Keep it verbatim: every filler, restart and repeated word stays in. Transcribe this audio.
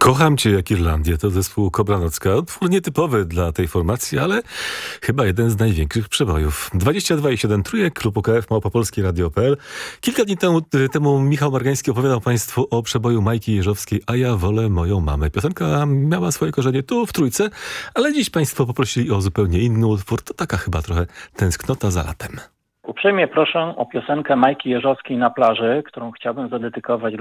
Kocham cię jak Irlandię, to zespół Kobranocka. Utwór nietypowy dla tej formacji, ale chyba jeden z największych przebojów. dwadzieścia dwa i siedem trójek, klub U K F, małopolskie radio kropka p l. Kilka dni temu, temu Michał Margański opowiadał państwu o przeboju Majki Jeżowskiej A ja wolę moją mamę. Piosenka miała swoje korzenie tu, w Trójce, ale dziś państwo poprosili o zupełnie inny utwór. To taka chyba trochę tęsknota za latem. Uprzejmie proszę o piosenkę Majki Jeżowskiej Na plaży, którą chciałbym zadedykować